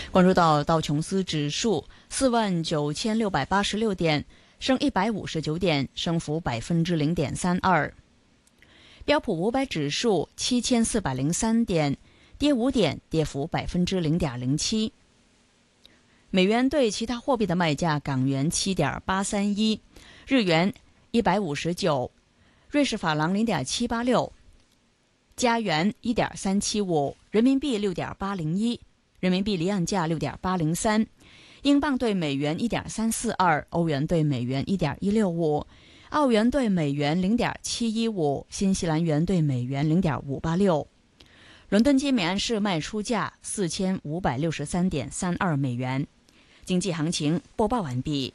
关注到道琼斯指数49686点，升159点，升幅0.32%。标普500指数7403点，跌5点，跌幅0.07%。美元对其他货币的卖价：港元7.831，日元159，瑞士法郎0.786，加元1.375，人民币6.801，人民币离岸价6.803，英镑对美元1.342，欧元对美元1.165，澳元对美元0.715，新西兰元对美元0.586。伦敦金每安士卖出价4563.32美元。经济行情播报完毕。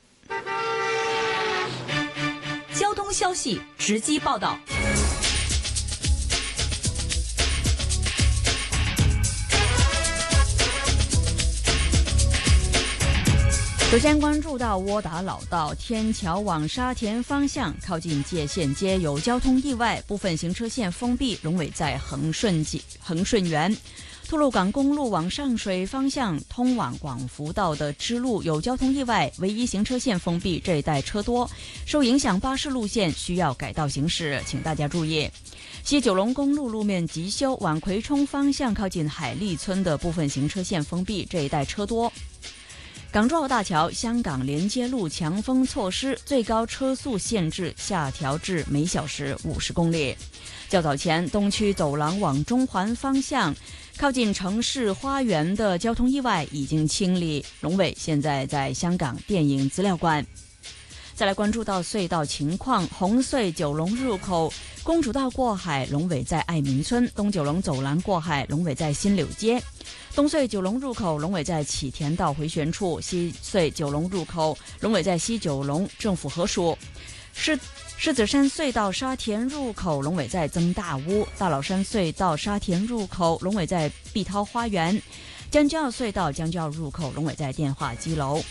交通消息直击报道。 首先关注到窝打老道天桥往沙田方向靠近界限街有交通意外，部分行车线封闭，龙尾在恒顺园。吐露港公路往上水方向通往广福道的支路有交通意外，唯一行车线封闭，这一带车多，受影响巴士路线需要改道行驶，请大家注意。西九龙公路路面急修，往葵涌方向靠近海利村的部分行车线封闭，这一带车多。港珠澳大桥香港连接路强风措施，最高车速限制下调至每小时50公里。较早前东区走廊往中环方向靠近城市花园的交通意外已经清理，龙尾现在在香港电影资料馆。再来关注到隧道情况，红隧九龙入口公主道过海，龙尾在爱民村；东九龙走廊过海，龙尾在新柳街。东隧九龙入口龙尾在启田道回旋处，西隧九龙入口龙尾在西九龙政府合署。狮子山隧道沙田入口龙尾在曾大屋，大老山隧道沙田入口龙尾在碧涛花园，将军澳隧道将军澳入口龙尾在电话机楼。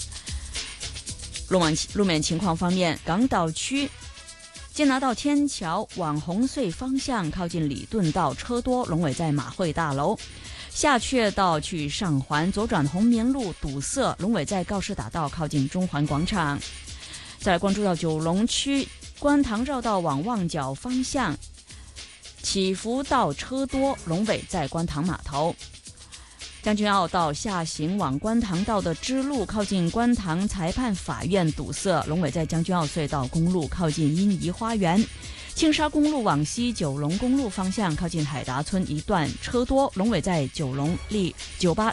路面情况方面，港岛区坚拿道天桥往红隧方向靠近礼顿道车多，龙尾在马会大楼。下阙道去上环左转红棉路堵塞，龙尾在告士打道靠近中环广场。再来关注到九龙区观塘绕道往旺角方向起福道车多，龙尾在观塘码头。将军澳道下行往观塘道的支路靠近观塘裁判法院堵塞，龙尾在将军澳隧道公路靠近欣怡花园。青沙公路往西九龙公路方向靠近海达村一段车多，龙尾在九龙酒吧